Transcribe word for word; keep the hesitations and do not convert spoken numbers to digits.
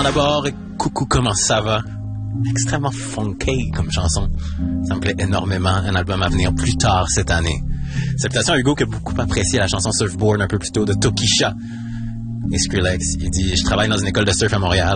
d'abord, coucou, comment ça va? Extrêmement funky comme chanson. Ça me plaît énormément. Un album à venir plus tard cette année. Salutations à Hugo qui a beaucoup apprécié la chanson Surfboard un peu plus tôt de Tokisha et Skrillex. Il dit « Je travaille dans une école de surf à Montréal.